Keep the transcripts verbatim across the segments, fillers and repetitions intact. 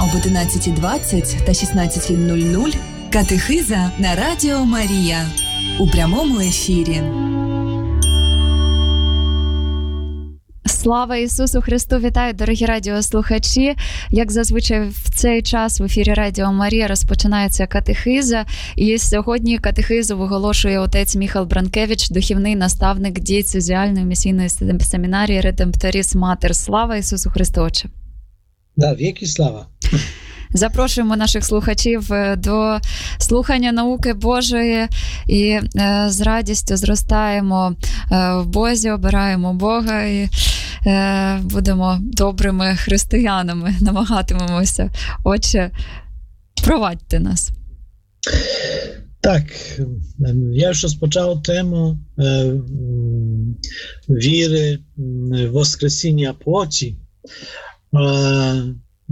об одинадцятій двадцять та шістнадцятій нуль нуль катехиза на Радіо Марія у прямому ефірі. Слава Ісусу Христу! Вітаю, дорогі радіослухачі! Як зазвичай в цей час в ефірі Радіо Марія розпочинається катехиза. І сьогодні катехизу виголошує отець Міхал Бранкевич, духовний наставник дієцезіальної місійної семінарії Редемпторіс Матер. Слава Ісусу Христу, Отче! Да, віки слава! Запрошуємо наших слухачів до слухання науки Божої і е, з радістю зростаємо е, в Бозі, обираємо Бога і е, будемо добрими християнами, намагатимемося. Отче, провадьте нас. Так, я вже розпочав тему е, віри в воскресіння плоті. Е,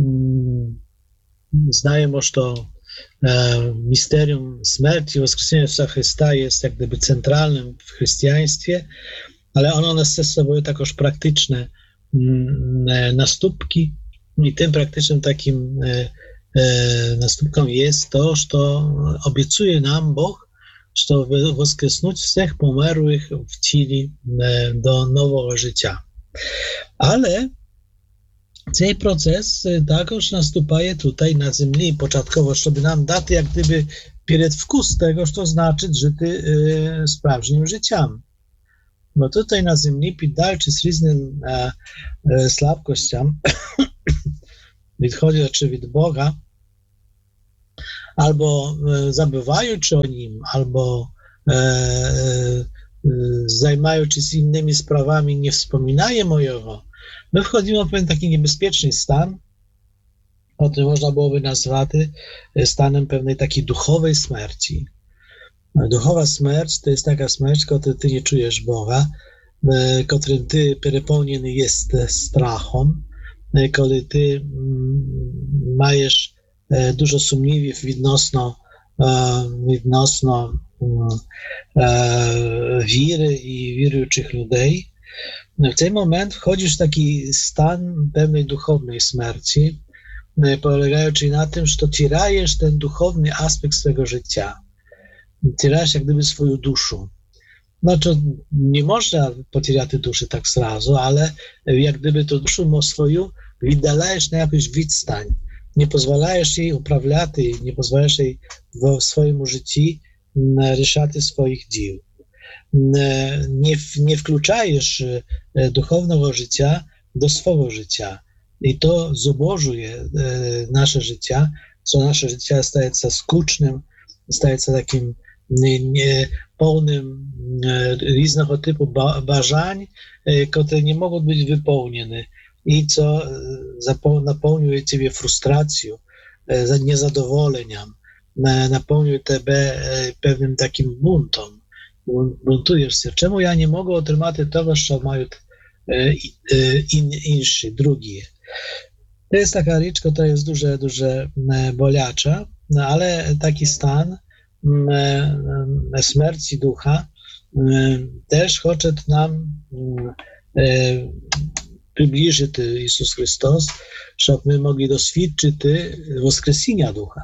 Знаємо, що e, misterium śmierci i Woskresenia Chrysta jest jak gdyby centralnym w chrześcijaństwie, ale ono nese z sobą також praktyczne mm, następki i tym praktycznym takim e, e, następką jest to, że obiecuje nam Bóg, że woskresnąć wszystkich pomarłych w cieli e, do nowego życia. Ale цей процес також наступає tutaj на землі початково, щоб нам дати як гdyby передвкус tego, що значить жити е, справжнім життям. Бо тут на землі, піддаючись різним е, е, слабкостям, відходячи від Бога, або е, забуваючи о Нім, або е, е, zajmując się innymi sprawami, nie wspominajemy Jego, my wchodzimy w pewien taki niebezpieczny stan, który można byłoby nazwać stanem pewnej takiej duchowej śmierci. Duchowa śmierć to jest taka śmierć, w której ty nie czujesz Boga, w którym ty perepełniony jest strachem, kiedy ty majesz dużo sumniwiów відносно, відносно wiry i wierujących ludzi. W ten moment wchodzisz w taki stan pewnej duchownej śmierci, polegający na tym, że tirajesz ten duchowny aspekt swojego życia. Tirajesz jak gdyby swoją duszę. Znaczy, nie można potierać duszy tak zrazu, ale jak gdyby tą duszę swoją wydalajesz na jakąś відстань. Nie pozwalajesz jej uprawiać, nie pozwalasz jej w swoim życiu решати swoich dził. Nie, nie wkluczajesz duchownego życia do swojego życia. I to zubożuje nasze życie, co nasze życie staje się skucznym, staje się takim nie, nie, pełnym różnego typu ba, bażań, które nie mogą być wypełnione i co napełniuje ciebie frustracją, niezadowoleniem, napełniuje ciebie pewnym takim buntem. Buntujesz się. Czemu ja nie mogę otrzymać tego, co mają in, inni, drugi? To jest taka rzecz, która jest dużo, dużo boliacza, no ale taki stan śmierci ducha też chce nam przybliżyć Jezus Chrystus, żebyśmy mogli doświadczyć woskresenia ducha.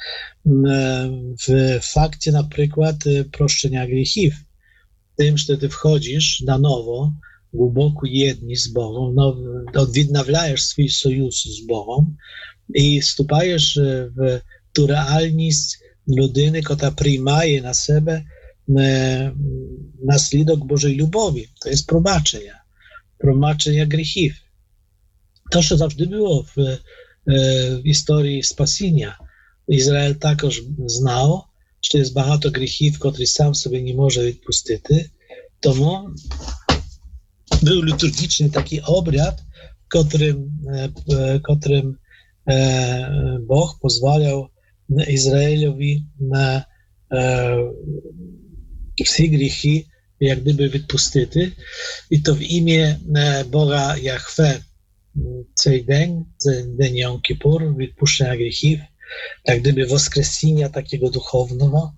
W fakcie na przykład proszczenia grzechów. Tym, że ty wchodzisz na nowo, głęboko jedni z Bogiem, no, odnawiasz swój sojusz z Bogiem i wstępujesz w tę realność ludyny, która przyjmuje na siebie naslідок Bożej lubowi. To jest probaczenie. Probaczenie grzechów. To, co zawsze było w, w historii spasienia. Izrael також знав, що є багато гріхів, котрі сам собі не може відпустити. Тому був літургічний такий обряд, котрим, котрим е, Бог дозволяв Ізраїлеві на е, всі гріхи, як гdyby відпустити. І то в ім'я Бога Яхве цей день, це день Йом-Кіпур, відпущення гріхів, jak gdyby woskresenia takiego duchownego.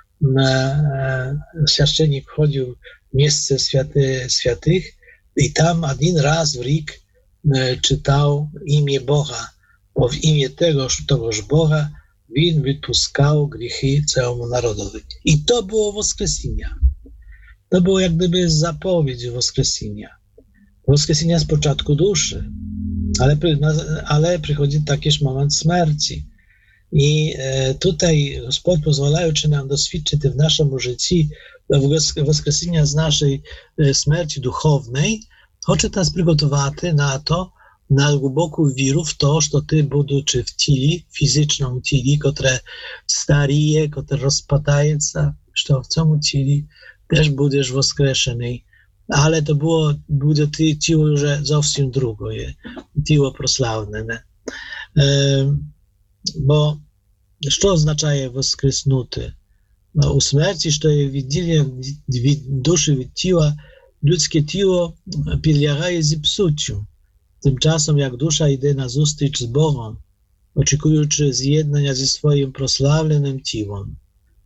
Święcennik wchodził w miejsce święty, świętych i tam jeden raz w rok czytał imię Boga bo w imię tegoż, tegoż Boga Він відпускав гріхи całemu narodowi. I to było Woskresenia. To było jak gdyby zapowiedź Woskresenia. Woskresenia z początku duszy, ale, ale przychodzi takiż moment śmierci. I tutaj Господь pozwalaючи nam doświadczyć w naszym życiu Woskresenia z naszej śmierci duchownej, chce nas przygotować na to, na głęboką wierę w to, że ty, будучи w тілі, fizycznym тілі, które starieje, które rozpadaje się, że w tym тілі też będziesz woskrzeszony. Ale to było, będzie ty ciało już zupełnie drugie, ciało prosławne. E, bo co oznacza woskresnuty? No, u śmierci, że jest widzieli duszy od ciała, ludzkie ciało podlega zepsuciu. Tymczasem jak dusza idzie na zустріч z Bogiem, oczekując zjednania ze swoim prosławionym ciałem.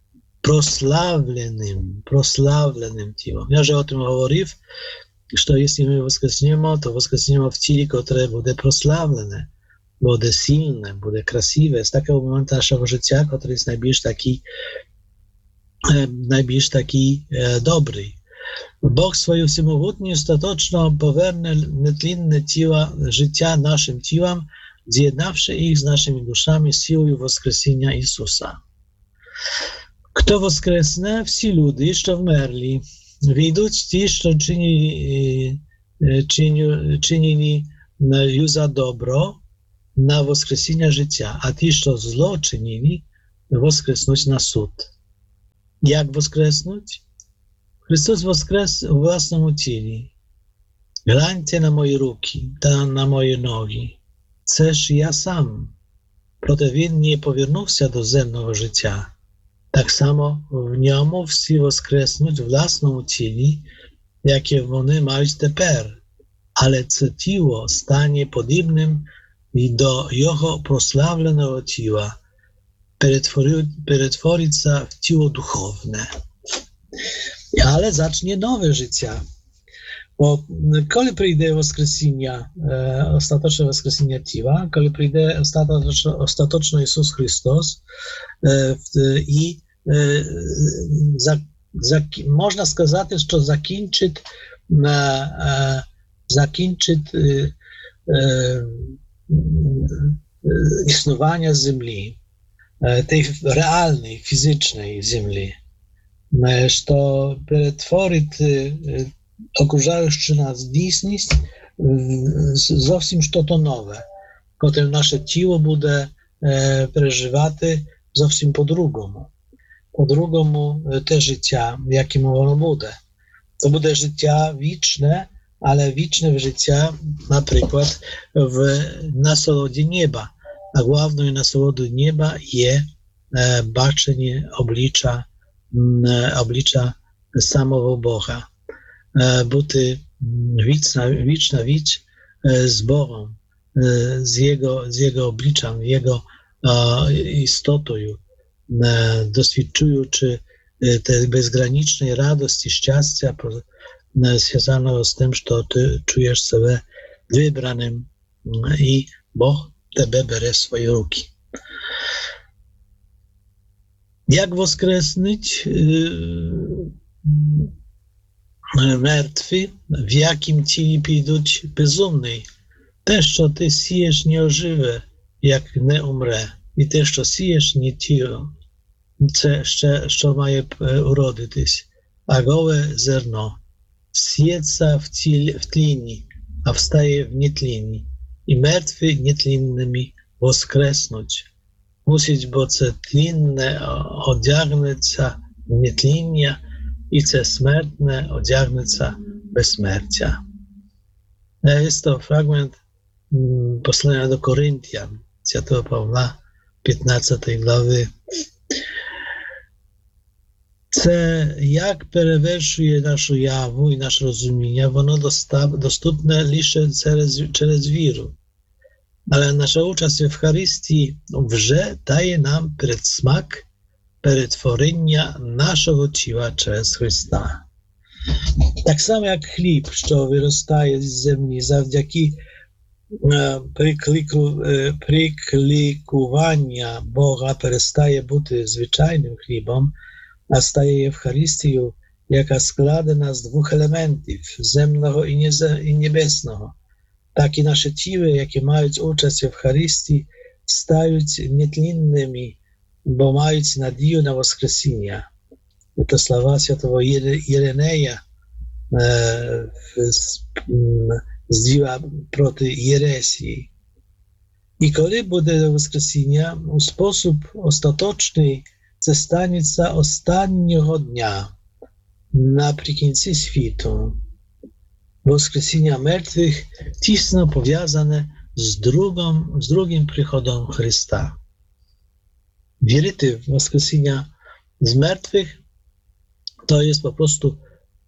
Prosławionym, prosławionym ciałem. Ja, że o tym mówił, że jeśli my woskresniemy, to woskresniemy w ciele, które będzie prosławione, będzie silne, będzie krasiwe. Z takiego momentu naszego życia, który jest najbliższy taki, najbliższy taki e, dobry. Bóg swoją всемогутню, остаточно поверне нетлінне тіла життя нашим тілам, з'єднавши їх з нашими душами силою Воскресіння Ісуса. Хто воскресне? Всі люди, що вмерлі. Війдуть ті, що чинили, чинили за добро на воскресіння життя, а ті, що зло чинили, воскреснуть на суд. Як воскреснуть? Chrystus woskres w własnym ciele. Гляньте na moje ruki, ta na moje nogi. Ceż ja sam. Proto Він nie poвернувся do земного życia. Tak samo w ньому всі воскреснуть w własnym ciele, jakie вони мають тепер. Але це тіло стане подібним і до його прославленого тіла, перетвориться в тіло духовне. Ale zacznie nowe życie. Bo kiedy przyjdzie Woskresenia, e, ostateczne Woskresenia ciała, kiedy przyjdzie ostateczny, ostateczny Jezus Chrystus e, i e, za, za, można сказать, że zakończy e, zakończy e, e, istnienie Ziemi, e, tej realnej, fizycznej Ziemi. Что перетворит окружающую нас дійсність зовсім что-то нове, котре наше тіло буде переживати зовсім по-другому. По-другому те життя, яким воно буде. Це буде життя вічне, але вічне життя, наприклад, в насолоді неба. А головною насолодою неба є бачення обличчя oblicza samego Boga. Bути wieczna, wieczna wicz z Bogiem, z Jego, z Jego obliczem, Jego istotą, doświadczujący tej bezgranicznej radości, szczęścia związanego z tym, że ty czujesz się wybranym i Bóg Ciebie bierze w swoje ruki. Jak woskresnąć yy, martwy, w jakim ciele pójdą bezumni? Też, co ty siejesz, nie ożywe, jak nie umrze. I też, co siejesz, nie ciło, co ma urody tyś. A gołe zerno sieca w, w tlini, a wstaje w nietlini. I martwy nietlinnymi woskresnąć. Musieć, bo це тлінне одягнеться в нетління, і це смертне одягнеться безсмертя. Jest to fragment послання до Коринтян, Святого Павла, piętnastej głowy. Це як перевершує нашу яву і наше розуміння, воно доступне лише через, через віру. Ale nasza uczest w Eucharystii вже daje nam przedsmak перетворення naszego ciała przez Chrysta. Tak samo jak chleb, що виростає z ziemi, завдяки приклику, прикликування Бога перестає бути звичайним хлібом, а стає Євхаристією, яка складена з двох елементів – земного і небесного. Так і наші тіла, які мають участь в Євхаристії, стають нетлінними, бо мають надію на воскресіння. Це слова святого Єренея з діла проти єресії. І коли буде воскресіння, у спосіб остаточний це станеться останнього дня, наприкінці світу. Воскресіння мертвих тісно пов'язане з другим, з другим приходом Христа. Вірити в воскресіння з мертвих to jest po prostu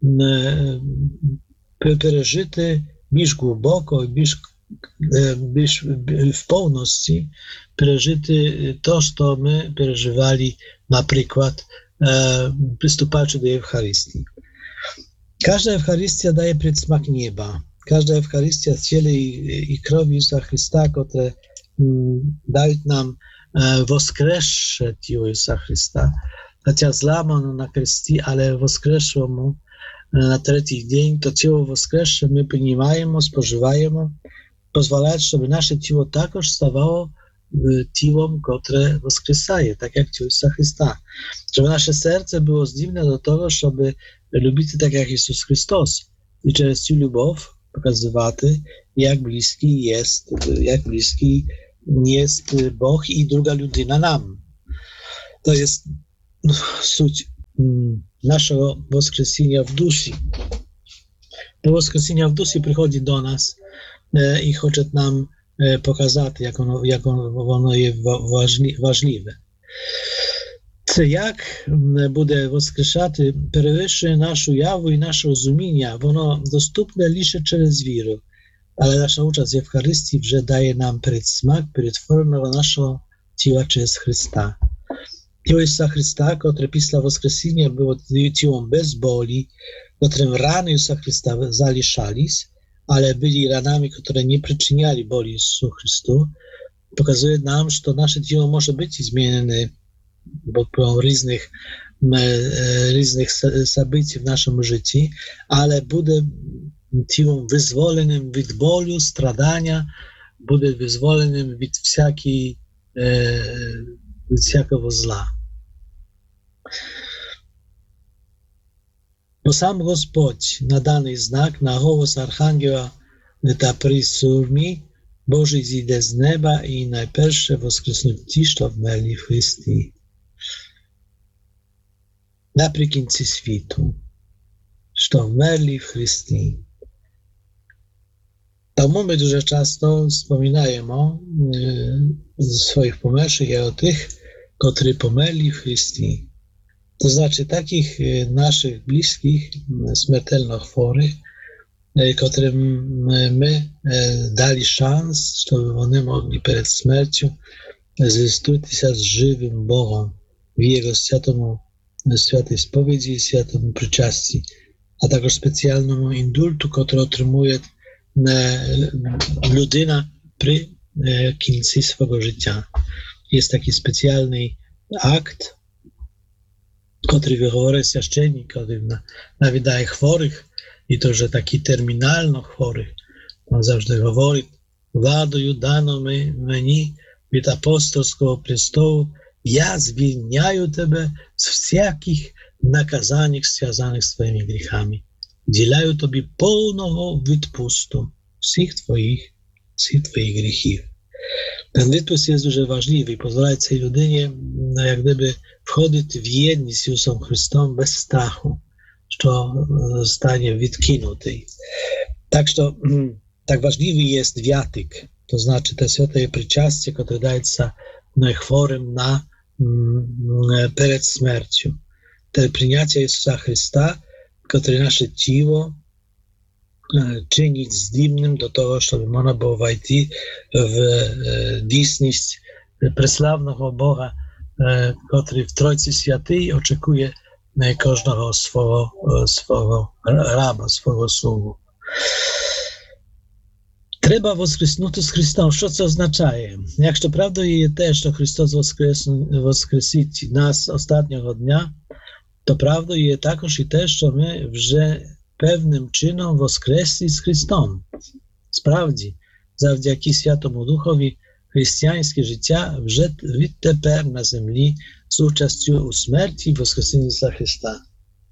пережити більш глибоко, більш, більш в повності пережити то, що ми переживали, наприклад, przystępując do Eucharystii. Każda Eucharystia daje przedsmak nieba. Każda Eucharystia z ciele i, i krwi Jezusa Chrysta, które mm, dają nam e, woskresze ciało Jezusa Chrysta. Chociaż złamano na krzyżu, ale woskresło mu na trzeci dzień, to ciało woskresze my przyjmujemy, spożywajemy, pozwalając, żeby nasze ciało także stawało ciałem, które woskresaje, tak jak ciało Jezusa Chrysta. Żeby nasze serce było zdolne do tego, żeby lubić tak jak Jezus Chrystus i przez tę любов pokazywać, jak bliski jest, jak bliski jest Bóg i druga ludyna nam. To jest суть naszego woskresenia w duszy. To woskresenia w duszy przychodzi do nas i chce nam pokazać, jak ono, jak ono jest ważliwe. Це як буде воскрешати, перевищує нашу яву і наше розуміння, воно доступне лише через віру. Але наша участь в Євхаристії вже дає нам передсмак перетвореного нашого тіла через Христа. Тіло Ісуса Христа, котре після воскресіння було тілом без болі, котрим рани Ісуса Христа залишались, але були ранами, które nie przyczyniali boli Ісусу Христу, pokazuje nam, że nasze тіло może być zmienione bo było różnych, różnych zabytków w naszym życiu, ale będzie ciałem wyzwoleniem od bólu, stradania, będzie wyzwoleniem od wszelkiej, od wszelkiego zła. Bo sam Господь na dany znak, na głos Archangela ta prisurmi, Boży zjdzie z nieba i najpierwsze woskresnąć ci, co wmerli w Chrystii. Наприкінці світу, що вмерли в Христі. Тому ми дуже часто wspominaємо z swoich pomерших o tych, którzy pomерли w Христі. To znaczy takich naszych bliskich, śmiertelno chorych, którym my dali szans, żeby oni mogli przed śmiercią związać się z żywym Bogiem w Jego świętym świętej spowiedzi i świętym przyczasті, a także specjalnemu indultu, który otrzymuje ludyna przy końcu swojego życia. Jest taki specjalny akt, który wychowuje święcennik, który nawidaje chorych i to, że taki terminalno chorych. On zawsze mówi, władою dano meni від apostolskiego prestołu, ja zwilniаю Тебе z всяких наказаний, связанных z Twoimi grzechami. Dzielają Tobie pełnego wypustu wszystkich Twoich, wszystkich Twoich grzechów. Ten wypust jest дуже ważliwy i pozwala tej ludynie, no, jak gdyby wchodzić w jedność z Jezusem Chrystusem bez strachu, że zostanie wytkinuty. Tak, że tak ważliwy jest wiatyk, to znaczy te święte przyczastie, które daje się chorym na przed śmiercią. Te przyjęcie Jezusa Chrysta, które nasze ciało czynić zdolnym do tego, żeby można było wejść w obecność przesławnego Boga, który w Trójcy Świętej oczekuje każdego swojego, swojego raba, swojego sługu. Треба воскреснути з Христом. Що це означає? Якщо правда є те, що Христос воскрес, воскресить нас останнього дня, то правдою є також і те, що ми вже певним чином воскресли з Христом. Справді, завдяки Святому Духові, християнське життя вже відтепер на землі з участю у смерті і воскресінні Ісуса Христа.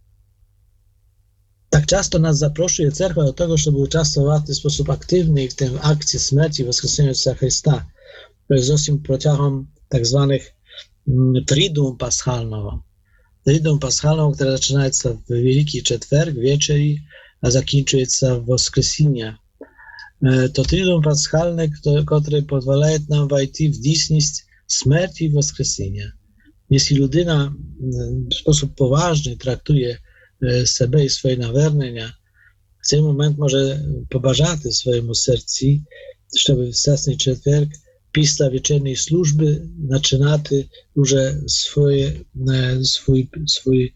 Так часто нас запрошує церква до того, щоб участвувати в спосіб активний в тим акції смерті і воскресіння Ісуса Христа. Зовсім протягом так званих Triduum Paschalnego. Triduum Paschalnego, które zaczynaється w Wielki Четверг, wieczeri, a закінчується в Воскресіння. To Triduum Paschalne, które pozwala nam wejść w дійсність смерті і воскресіння. Jeśli людина w sposób poważny traktuje себе і своє навернення, в цей момент може побажати своєму серці, щоб в Страсний четверг після вечірньої служби починати вже своє, свій, свій,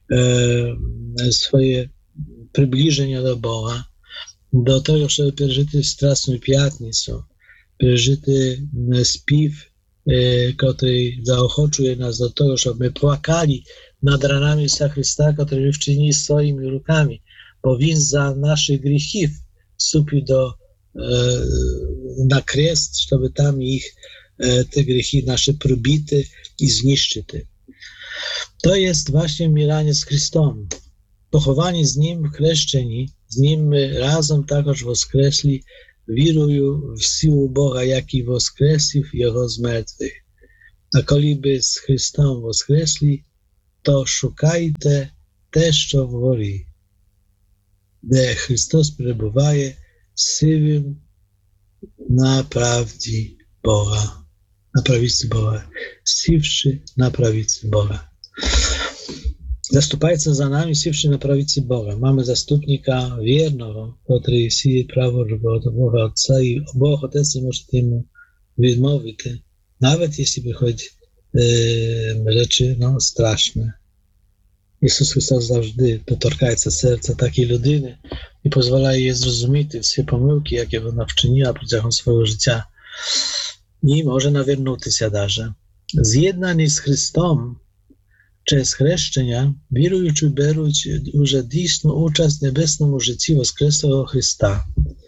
своє приближення до Бога, до того, щоб пережити Страсну п'ятницю, пережити спів, який заохочує нас до того, щоб ми плакали над ранами Ісуса Христа, який ми вчинили своїми руками, бо Він за наші гріхи вступив до, е, на крест, щоб там їх, е, ті гріхи наші пробити і знищити. To jest właśnie miranie z Chrystom. Pochowani z Nim, chreszczeni, z Nim my razem також воскресли, вірую в силу Бога, який воскресив Його з мертвих. А коли би з Христом воскресли, то шукайте те, що вгорі, де Христос перебуває сивим на правді Бога, на правиці Бога, сівши на правиці Бога. Zastupajcie za nami, siwszy na prawicy Boga. Mamy zastupnika wiernego, który sieje prawo, żeby od Boga Otca i Bóg Otec nie może temu odmówić. Nawet jeśli wychodzi e, rzeczy no, straszne. Jezus Chrystus zawsze dotorkaje serca takiej ludyny i pozwala jej zrozumieć wszystkie pomyłki, jakie ona wczyniła протягом swojego życia. I może nawiernuty się darze. Zjednani z Chrystom через хрещення, віруючи, беруть уже дійсну участь в небесному житті Воскреслого Христа.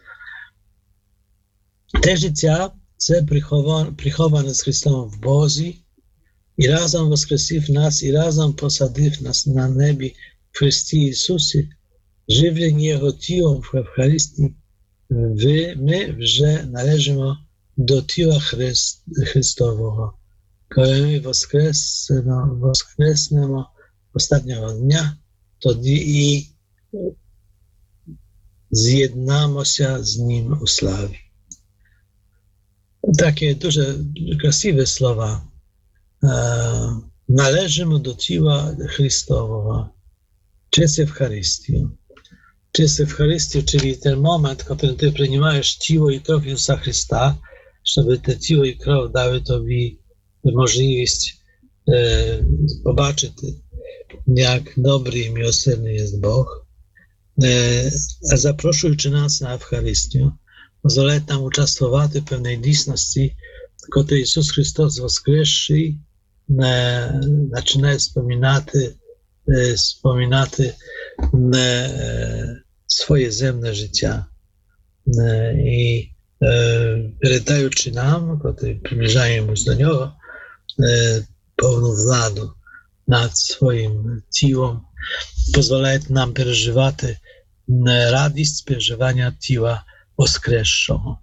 Те життя – це приховане з Христом в Бозі, і разом воскресив нас, і разом посадив нас на небі в Христі Ісусі, живлені Його тілом в Евхаристії, ми вже належимо до тіла Христ, Христового. Коли ми воскреснемо, воскреснемо останнього дня, тоді і з'єднаємося з Ним у славі. Такі дуже красиві слова. Належимо до тіла Христового через Євхаристію. Через Євхаристію, czyli ten moment, w którym ty przyjmujesz ciało i krew Jezusa Chrysta, żeby te ciało i krew dały tobie możliwość e, zobaczyć, jak dobry i miłosierny jest Bóg, e, a zaproszując nas na Eucharystię, pozwala nam uczestniczyć w pewnej dійсності, której Jezus Chrystus woskresszy, e, zaczyna wspominać, e, wspominać e, swoje zemne życia e, i e, передаючи нам, коли приближаємось до Нього, повну владу над своїм тілом, дозволяє нам переживати радість переживання тіла воскресшого.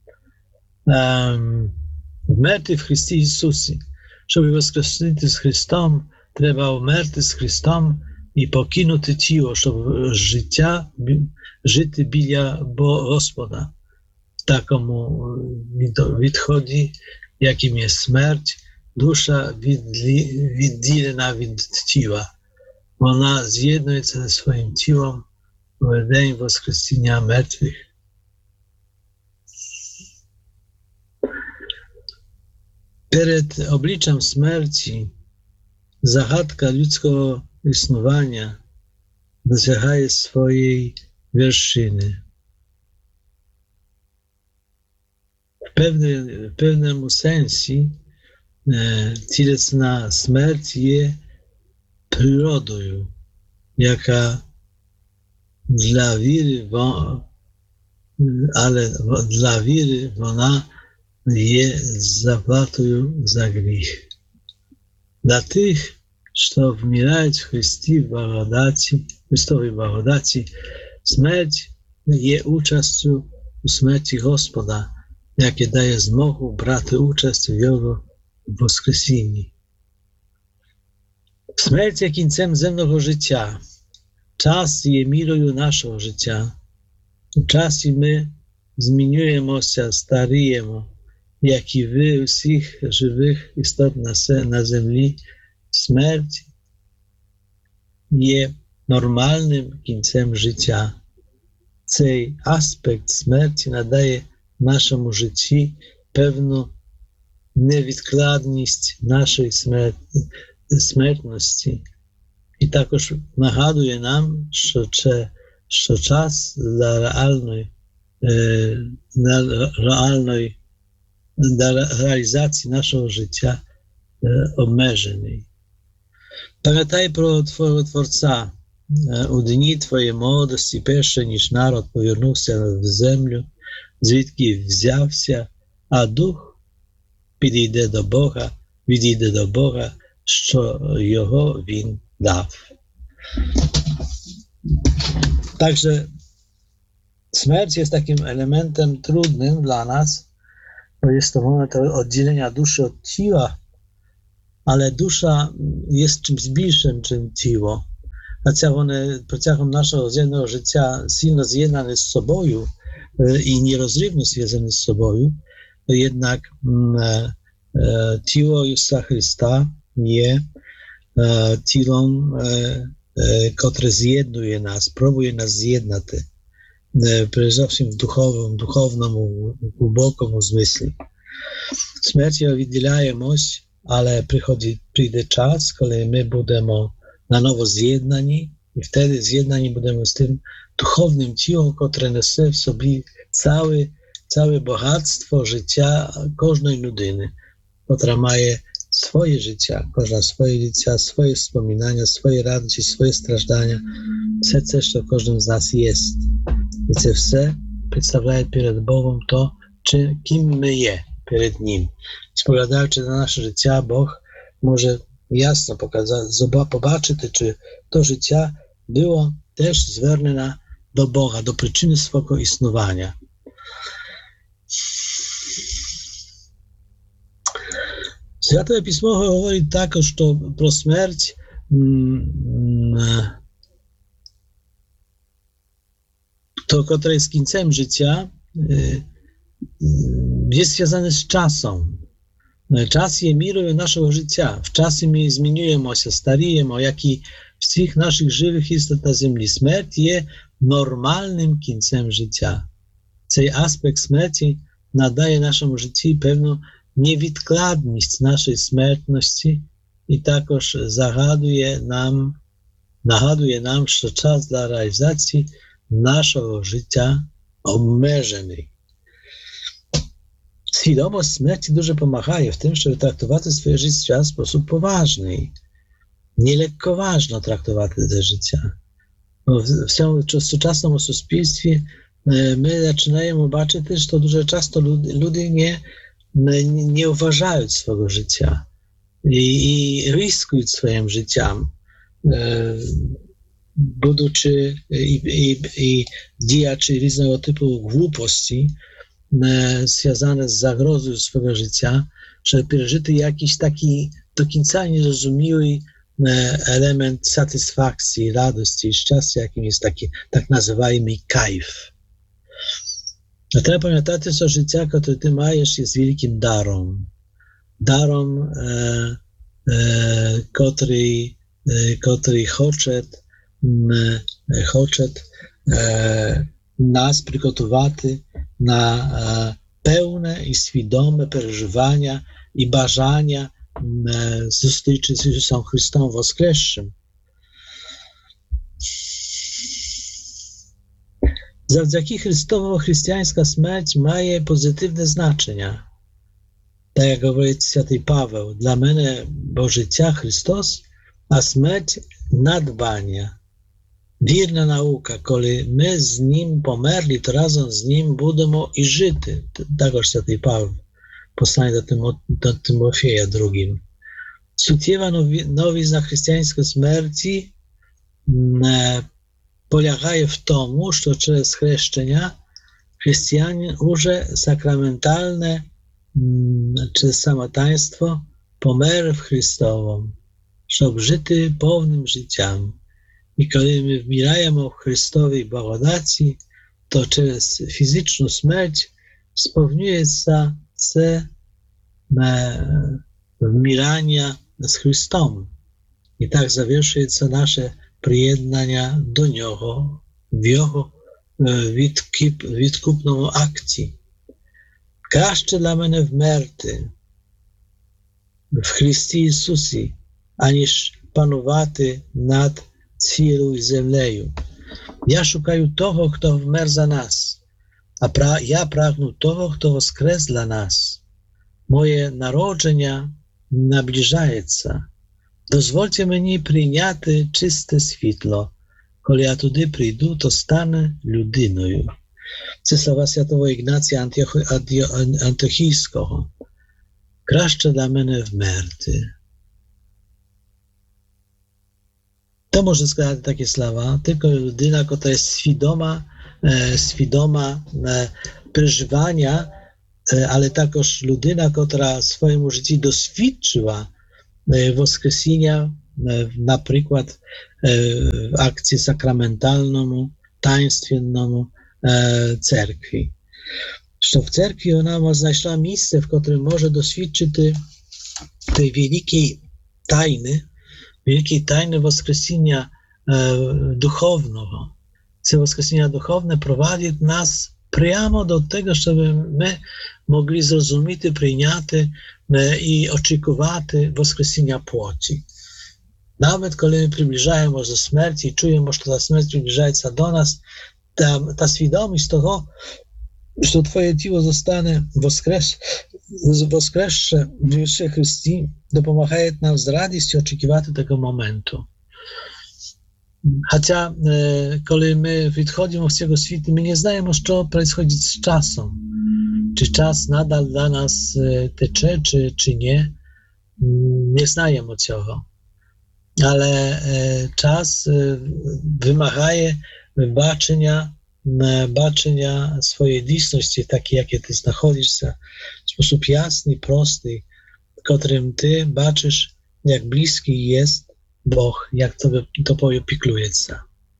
Вмерти в Христі Ісусі. Щоб воскреснути з Христом, треба вмерти з Христом і покинути тіло, щоб життя, жити біля Господа. В такому відході, яким є смерть, душа відділена від тіла. Вона з'єднується зі своїм тілом в день Воскресіння мертвих. Перед обличчям смерті загадка людського існування досягає своєї вершини. Певне, в певному сенсі цілісна смерть є природою, яка для віри, але для віри вона є заплатою за гріх. Для тих, що вмирають в Христі в благодаті, Христовій благодаті, смерть є участю у смерті Господа, яке дає змогу брати участь в Його воскресінні. Смерть є кінцем земного життя. Час є мірою нашого життя. У часі ми змінюємося, старіємо, як і ви, усіх живих істот на землі. Смерть є нормальним кінцем життя. Цей аспект смерті надає нашому житті певну невідкладність нашої смертності. І також нагадує нам, що, це, що час для реальної, для реальної для реалізації нашого життя обмежений. Пам'ятай про Твого Творця. У дні Твоєї молодості, перше, ніж народ повернувся в землю, звідки взявся, а дух підійде до Бога, відійде до Бога, що його він дав. Także śmierć jest takim elementem trudnym dla nas, bo jest to moment oddzielenia duszy od ciała, ale dusza jest czymś bliższym, czym ciało. Хоча вони протягом нашого земного життя сильно з'єднані з собою і нерозривно зв'язані з собою, jednak тіло Ісуса Христа є тілом, котре з'єднує нас, пробує нас з'єднати, переживши в духовному, духовному, глибокому змислі. Смертю відділяємось, але приходить, прийде час, коли ми будемо na nowo zjednani i wtedy zjednani będziemy z tym duchownym ciałem, które nese w sobie całe, całe bogactwo życia każdej ludyny, która ma swoje życie, każda swoje życie, swoje wspominania, swoje radości, swoje strażdania, wszystko, co w każdym z nas jest. I to wszystko przedstawia przed Bogiem to, czy, kim my je przed Nim. Spoglądając na nasze życie, Bóg może jasno pokazać, zobaczyć, czy to życie było też zвернено do Boga, do przyczyny swego istnienia. Święte Pismo mówi także pro śmierć, to, które jest końcem życia, jest związane z czasem. Czas jest mierą naszego życia. W czasie my zmieniamy się, starijemy, jak i wszystkich naszych żywych istot na ziemi. Śmierć jest normalnym końcem życia. Ten aspekt śmierci nadaje naszemu życiu pewną nieodkładność naszej śmiertności i także zagaduje nam, nagадує nam, że czas dla realizacji naszego życia obmierzony. Świadomość śmierci dużo pomaga w tym, żeby traktować swoje życie w sposób poważny. Nielekkoważno traktować te życia. W współczesnym społeczeństwie my zaczynamy zobaczyć, że to dużo często ludzie nie, nie, nie uważają swojego życia i, i ryzykują swoim życiem, będąc i, i, i działać różnego typu głupości, związane z zagrozą swojego życia, że przeżyty jakiś taki do końca niezrozumiały element satysfakcji, radości i szczęścia, jakim jest taki tak nazywamy kajf. A trzeba pamiętać, że życie, które ty masz, jest wielkim darem. Darem, e, e, który, e, który chce, chce e, nas przygotować na e, pełne i świadome przeżywania i bażania e, zустрічі z Jezusem Chrystusem Woskresłym. Завдяки Христову християнська смерть має позитивне значення. Так як говорить святий Павел, для мене бо життя Христос, а смерть надбання. Вірна наука, коли ми з Ним померли, то разом з Ним будемо і жити. Також святий Павел послання до, Тимо, до Тимофея другим. Суттєва новизна християнської смерті не полягає в тому, що через хрещення християнин уже сакраментальне через самотайство помер в Христовому, щоб жити повним життям. І коли ми вмираємо в Христовій благодаті, то через фізичну смерть сповнюється це вмирання з Христом. І так завершується наше приєднання до Нього в Його відкуп, відкупному акті. Краще для мене вмерти в Христі Ісусі, аніж панувати над цілою землею. Я шукаю того, хто вмер за нас, а пра... я прагну того, хто воскрес для нас. Моє народження наближається. Дозвольте мені прийняти чисте світло. Коли я туди прийду, то стане людиною. Це слова святого Ігнація Антиох... Антиохійського. Краще для мене вмерти. To może сказати такі слова, tylko людина, яка є свідома, свідома переживання, але також людина, яка в своєму житті досвідчила воскресіння, наприклад, в акції сакраментальному, таїнственному церкві. Що в церкві вона знайшла місце, в якому може досвідчити tej wielkiej tajny, wielkiej tajny Woskresenia e, duchownego. Це Woskresenia duchowne prowadzi nas прямо до того, щоб ми могли зрозуміти, прийняти e, і очікувати Воскресіння плоті. Навіть коли ми приближаємо до смерті і чуємо, що та смерть приближається до нас, та, та свідомість того, що твоє тіло zostanie воскрес, воскресше в Ісусі Христі, допомагає нам з радістю очікувати того моменту. Хоча, коли ми відходимо з цього світу, ми не знаємо, що відбувається з часом. Чи час надal dla nas tecze, czy, czy nie. Nie знаємо цього. Але час вимагає бачення бачення своєї дійсності, такі, як ти знаходишся, в спосіб ясний, простий, котрим ти бачиш, як близький є Бог, як тобою піклується.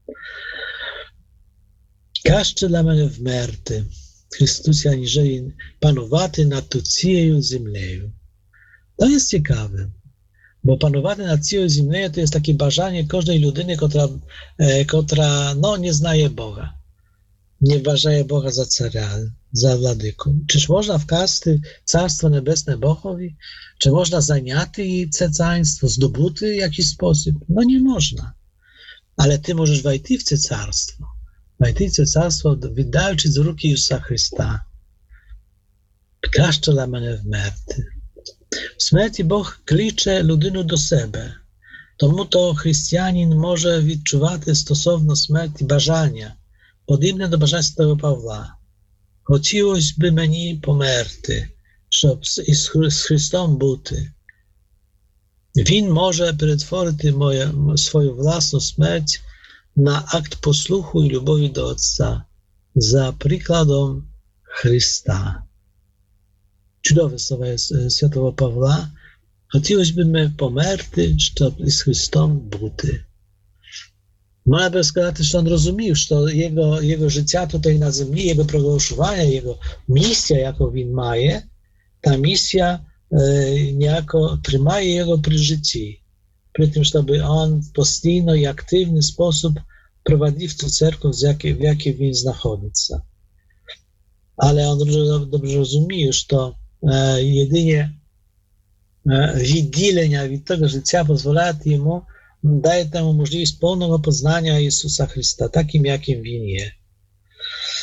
Краще для мене вмерти, Христусе, аніжели панувати над цією землею. To jest ciekawe, bo panowanie nad całą ziemią to jest takie bажання każdej людини, która, która no, nie znaje Boga. Nie uważaje Boga za carza, za władyką. Czyż można wkazać Carstwo Niebesne Bogowi? Czy można zajняти це царство, здобути w jakiś sposób? No nie można. Ale ty możesz wejść w це carstwo. Wejść w це carstwo, віддаючи з руки Ісуса Христа. Краще для мене вмерти. W śmierci Bóg klicze ludину do siebie. Тому то християнин може відчувати стосовно смерті бажання, подібне до бажання святого Павла. Хотілося б мені померти, щоб із Христом бути. Він може перетворити моє, свою власну смерть на акт послуху і любові до Отця за прикладом Христа. Чудове слова святого Павла. Хотілося б мені померти, щоб із Христом бути. Можна би сказати, що він розумів, що його, його життя тут на землі, його проголошування, його місія, яку він має, та місія е, ніяко тримає його при житті. При тим, щоб він постійно і активний спосіб проводив ту церкву, в якій він знаходиться. Але він дуже добре розуміє, що е, єдине е, відділення від того життя дозволяє йому, daje temu możliwość pełnego poznania Jezusa Chrysta, takim jakim Він є.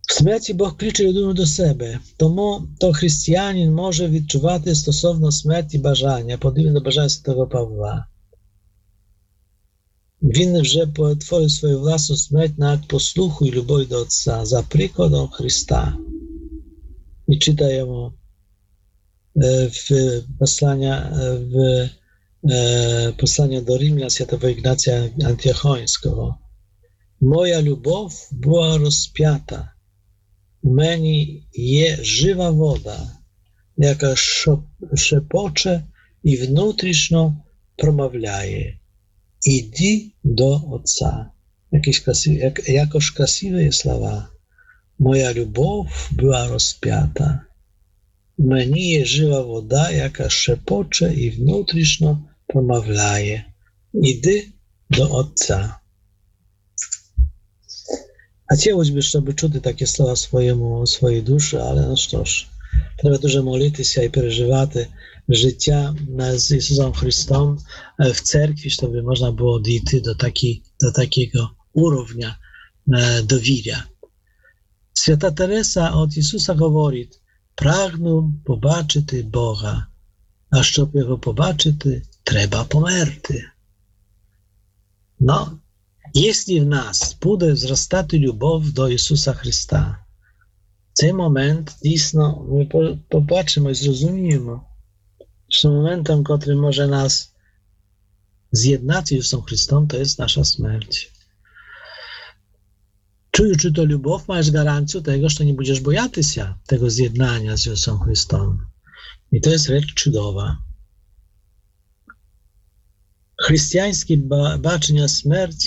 В смерті Бог кличе людину до себе, тому то християнин може відчувати стосовно смерті бажання, подібно до бажання святого Павла. Він вже потворив свою власну смерть на акт послуху і любові до Отця за прикладом Христа. І читаємо в послання, в послання до Римлян святого Ігнація Антіохойського. Моя любов була розп'ята. У мені є жива вода, яка шепоче і внутрішньо промовляє. Іди до Отця. Якісь красиві, як, якось красиві слова. Моя любов була розп'ята. У мені є жива вода, яка шепоче і внутрішньо промовляє. Іди до Отця. Хотілося б, щоб чути такі слова своєму, своїй душі, але ну що ж, треба дуже молитися і переживати життя з Ісусом Христом в церкві, щоб можна було дійти до, такі, до такого уровня довір'я. Свята Тереса від Ісуса говорить, прагну побачити Бога, а щоб його побачити, треба померти. Но, якщо в нас буде зростати любов до Ісуса Христа, в цей момент дійсно ми побачимо і зрозуміємо, що моментом, котрий може нас з'єднати з Ісусом Христом, to jest nasza śmierć. Czując to любов, маєш гарантію того, що не будеш боятися tego zjednania z Ісусом Христом. І to jest rzecz чудова. Християнське бачення смерті